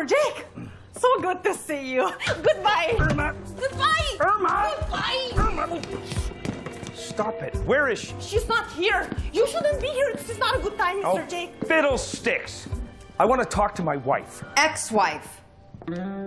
Sir Jake! So good to see you. Goodbye. Irma! Goodbye! Irma! Goodbye! Irma! Stop it. Where is she? She's not here. You shouldn't be here. This is not a good time, Oh, Sir Jake. fiddlesticks. I want to talk to my wife. Ex-wife.